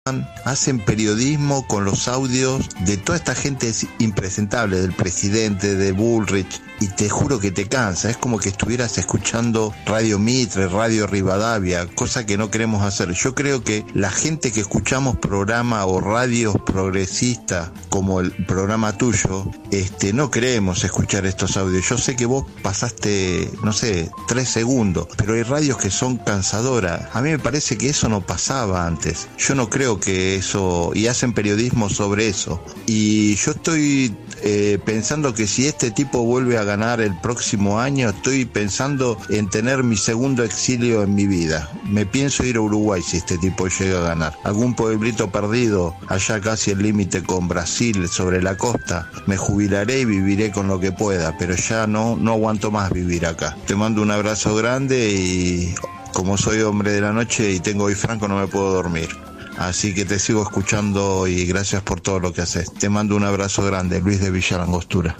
hacen periodismo con los audios de toda esta gente impresentable, del presidente, de Bullrich, y te juro que te cansa. Es como que estuvieras escuchando Radio Mitre, Radio Rivadavia, cosa que no queremos hacer. Yo creo que la gente que escuchamos programa o radios progresistas como el programa tuyo, no queremos escuchar estos audios. Yo sé que vos pasaste, no sé, 3 segundos, pero hay radios que son cansadoras. A mí me parece que eso no pasaba antes. Yo no creo que eso, y hacen periodismo sobre eso. Y yo estoy pensando que si este tipo vuelve a ganar el próximo año, estoy pensando en tener mi segundo exilio en mi vida. Me pienso ir a Uruguay si este tipo llega a ganar. Algún pueblito perdido, allá casi el límite con Brasil, sobre la costa. Me jubilaré y viviré con lo que pueda, pero ya no aguanto más vivir acá. Te mando un abrazo grande y como soy hombre de la noche y tengo hoy franco, no me puedo dormir. Así que te sigo escuchando y gracias por todo lo que haces. Te mando un abrazo grande, Luis de Villa Langostura.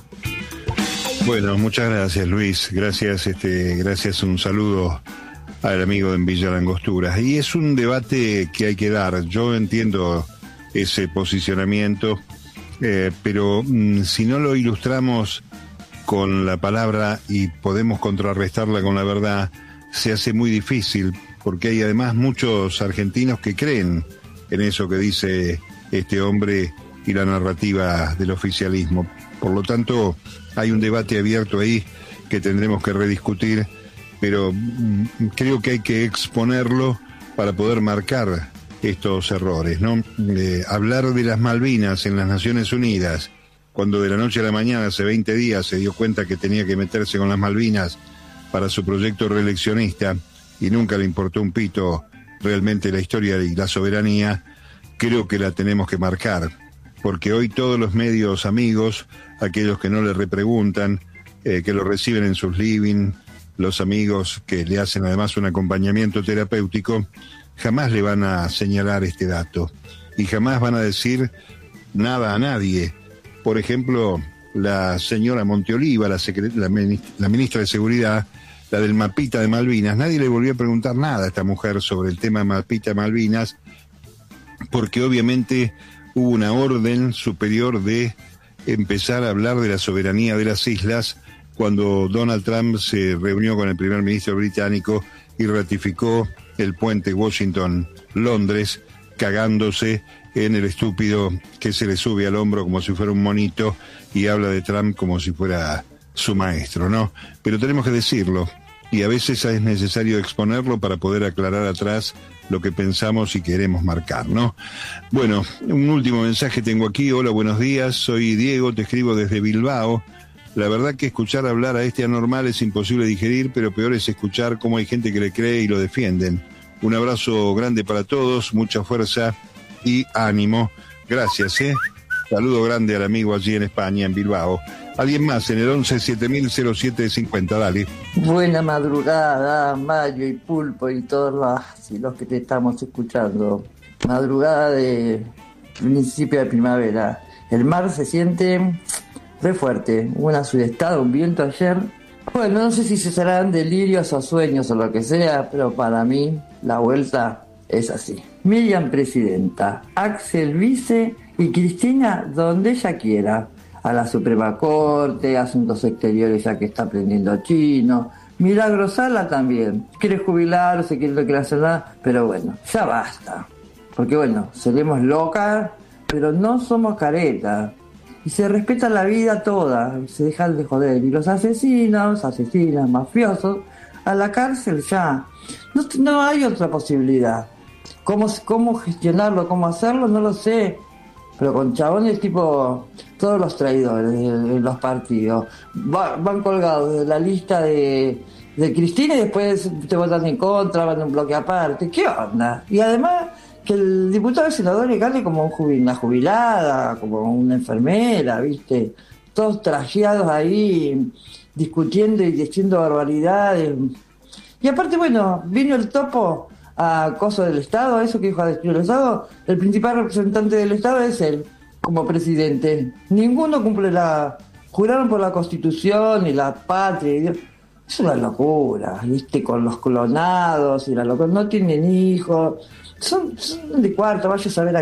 Bueno, muchas gracias, Luis. Gracias, un saludo al amigo en Villa Langostura. Y es un debate que hay que dar. Yo entiendo ese posicionamiento, pero si no lo ilustramos con la palabra y podemos contrarrestarla con la verdad, se hace muy difícil, porque hay además muchos argentinos que creen en eso que dice este hombre y la narrativa del oficialismo. Por lo tanto, hay un debate abierto ahí que tendremos que rediscutir, pero creo que hay que exponerlo para poder marcar estos errores, ¿no? Hablar de las Malvinas en las Naciones Unidas, cuando de la noche a la mañana, hace 20 días, se dio cuenta que tenía que meterse con las Malvinas para su proyecto reeleccionista y nunca le importó un pito realmente la historia y la soberanía, creo que la tenemos que marcar, porque hoy todos los medios amigos, aquellos que no le repreguntan, que lo reciben en sus living, los amigos que le hacen además un acompañamiento terapéutico, jamás le van a señalar este dato y jamás van a decir nada a nadie. Por ejemplo, la señora Monteoliva, la ministra de Seguridad, la del mapita de Malvinas, nadie le volvió a preguntar nada a esta mujer sobre el tema mapita de Malvinas, porque obviamente hubo una orden superior de empezar a hablar de la soberanía de las islas cuando Donald Trump se reunió con el primer ministro británico y ratificó el puente Washington-Londres, cagándose en el estúpido que se le sube al hombro como si fuera un monito y habla de Trump como si fuera su maestro, ¿no? Pero tenemos que decirlo, y a veces es necesario exponerlo para poder aclarar atrás lo que pensamos y queremos marcar, ¿no? Bueno, un último mensaje tengo aquí. Hola, buenos días, soy Diego, te escribo desde Bilbao. La verdad que escuchar hablar a este anormal es imposible digerir, pero peor es escuchar cómo hay gente que le cree y lo defienden. Un abrazo grande para todos, mucha fuerza y ánimo. Gracias, Saludo grande al amigo allí en España, en Bilbao. Alguien más en el 11-7000-0750, dale. Buena madrugada, Mayo y Pulpo y todos los que te estamos escuchando. Madrugada de principio de primavera. El mar se siente re fuerte. Hubo una sudestada, un viento ayer. Bueno, no sé si se serán delirios o sueños o lo que sea, pero para mí la vuelta es así. Miriam presidenta, Axel vice y Cristina donde ella quiera. A la Suprema Corte, Asuntos Exteriores ya que está aprendiendo chino, Milagro Sala también, quiere jubilarse, no quiere hacer nada, pero bueno, ya basta, porque bueno, seremos locas, pero no somos caretas, y se respeta la vida toda, se dejan de joder, y los asesinos, asesinas, mafiosos, a la cárcel ya, no hay otra posibilidad, cómo gestionarlo, cómo hacerlo, no lo sé, pero con chabones tipo todos los traidores de los partidos van colgados de la lista de Cristina y después te votan en contra, van en un bloque aparte. ¿Qué onda? Y además que el diputado y senador le gane como una jubilada, como una enfermera, ¿viste? Todos trajeados ahí, discutiendo y diciendo barbaridades. Y aparte, bueno, vino el topo a cosa del Estado, a eso que dijo a destruir el Estado, el principal representante del Estado es él, como presidente. Ninguno cumple juraron por la Constitución y la patria. Es una locura, ¿viste? Con los clonados y la locura. No tienen hijos, son de cuarto, vaya a saber